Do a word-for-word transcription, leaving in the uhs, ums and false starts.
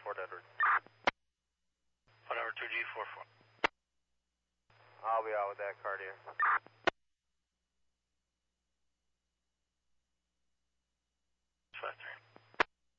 Fort Edward. Whatever, two G four four. I'll be out with that car, dear.